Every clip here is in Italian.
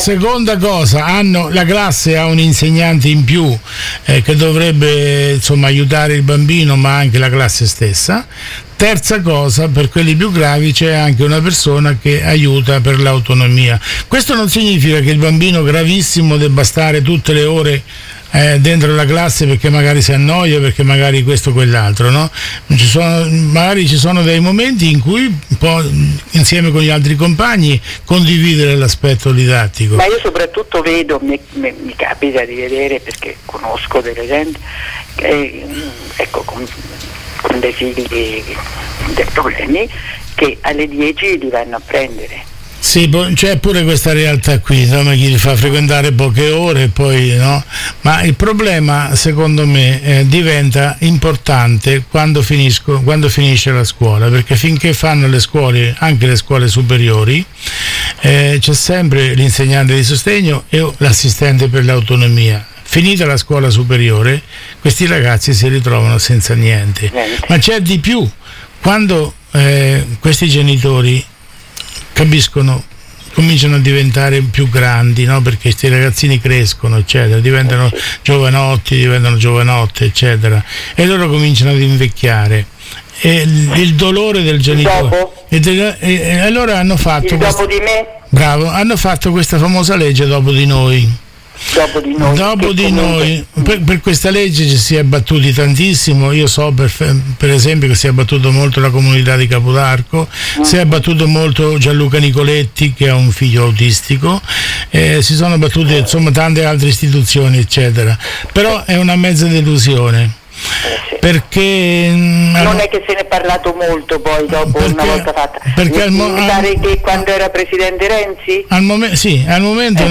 Seconda cosa, la classe ha un insegnante in più che dovrebbe aiutare il bambino, ma anche la classe stessa. Terza cosa, per quelli più gravi c'è anche una persona che aiuta per l'autonomia. Questo non significa che il bambino gravissimo debba stare tutte le ore dentro la classe perché magari si annoia, perché magari questo o quell'altro, no? Magari ci sono dei momenti in cui può, insieme con gli altri compagni, condividere l'aspetto didattico. Ma io soprattutto vedo, mi capita di vedere, perché conosco delle gente, con dei figli dei problemi, che alle 10 li vanno a prendere. Sì, c'è pure questa realtà qui, chi li fa frequentare poche ore, poi no. Ma il problema, secondo me, diventa importante quando finisce la scuola, perché finché fanno le scuole, anche le scuole superiori, c'è sempre l'insegnante di sostegno e l'assistente per l'autonomia. Finita la scuola superiore, questi ragazzi si ritrovano senza niente. Ma c'è di più, quando questi genitori cominciano a diventare più grandi, no? Perché questi ragazzini crescono, eccetera, diventano giovanotte, eccetera, e loro cominciano ad invecchiare. E il dolore del genitore. E allora hanno fatto dopo di me? Bravo, hanno fatto questa famosa legge dopo di noi. Dopo di noi. Per questa legge ci si è battuti tantissimo. Io so per esempio che si è battuto molto la comunità di Capodarco, si è battuto molto Gianluca Nicoletti, che ha un figlio autistico, si sono battute tante altre istituzioni, eccetera. Però è una mezza delusione. Perché non è che se ne è parlato molto poi dopo, una volta fatta, perché mi pare che quando era presidente Renzi al momento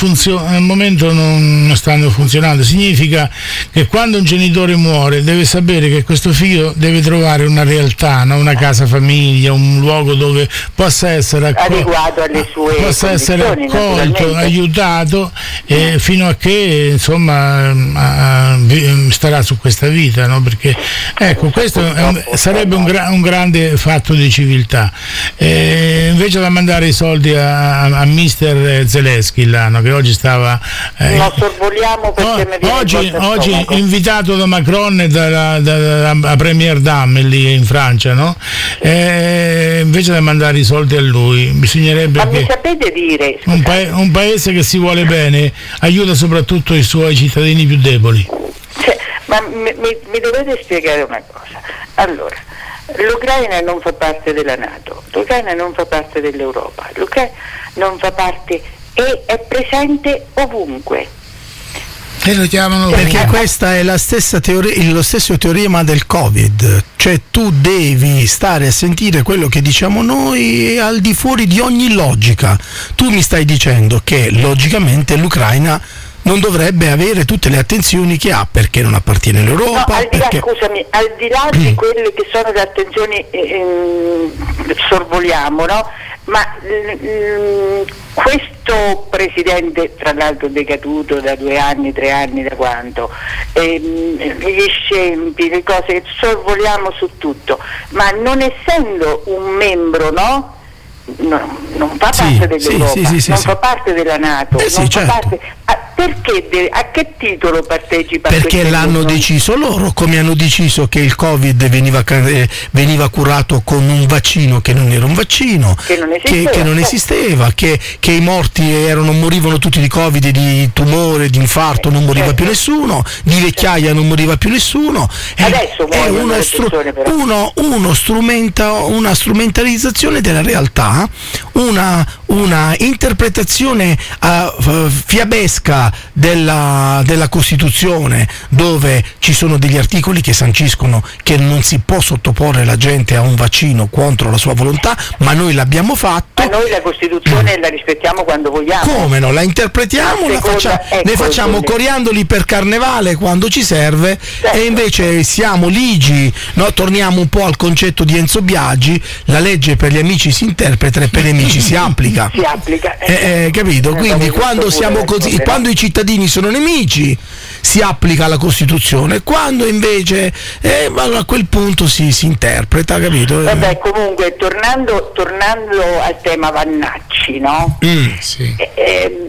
non stanno funzionando. Significa che quando un genitore muore deve sapere che questo figlio deve trovare una realtà, no? Una casa famiglia, un luogo dove possa essere adeguato alle sue possa essere accolto, aiutato, fino a che starà su questa vita, no? Perché questo sarebbe un grande fatto di civiltà. Invece da mandare i soldi a mister Zelensky, no? Che oggi stava non sorvoliamo perché oggi invitato da Macron e da Premier Dame lì in Francia, no? Invece da mandare i soldi a lui bisognerebbe mi sapete dire, un paese che si vuole bene aiuta soprattutto i suoi cittadini più deboli. Ma mi dovete spiegare una cosa. Allora, l'Ucraina non fa parte della NATO, l'Ucraina non fa parte dell'Europa, l'Ucraina non fa parte e è presente ovunque. E lo chiamano perché questa è la stessa teoria, lo stesso teorema del Covid, cioè tu devi stare a sentire quello che diciamo noi al di fuori di ogni logica. Tu mi stai dicendo che logicamente l'Ucraina non dovrebbe avere tutte le attenzioni che ha perché non appartiene all'Europa. No, al di là di quelle che sono le attenzioni, sorvoliamo, no? Ma questo presidente, tra l'altro decaduto da 2 anni, 3 anni, da quanto, gli scempi, le cose, sorvoliamo su tutto, ma non essendo un membro, no? Non fa parte dell'Europa, non fa parte della NATO, fa parte. Perché a che titolo partecipa? Perché l'hanno deciso loro, come hanno deciso che il Covid veniva curato con un vaccino che non era un vaccino, che non esisteva, che i morti morivano tutti di Covid, di tumore, di infarto non moriva più nessuno, di vecchiaia non moriva più nessuno. Adesso è una strumentalizzazione della realtà, una interpretazione fiabesca della Costituzione, dove ci sono degli articoli che sanciscono che non si può sottoporre la gente a un vaccino contro la sua volontà, ma noi l'abbiamo fatto. Ma noi la Costituzione la rispettiamo quando vogliamo. Come no? La interpretiamo, ne facciamo coriandoli per carnevale quando ci serve, e invece siamo ligi, no? Torniamo un po' al concetto di Enzo Biagi: la legge per gli amici si interpreta e per gli amici si applica. Capito? Quindi quando siamo così, quando i cittadini sono nemici si applica la Costituzione, quando invece a quel punto si interpreta, capito? Vabbè, comunque tornando al tema Vannacci, no? Sì.